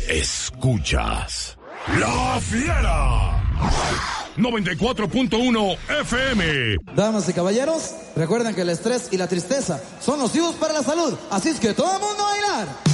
Escuchas La Fiera 94.1 FM. Damas y caballeros, recuerden que el estrés y la tristeza son nocivos para la salud, así es que todo el mundo a bailar.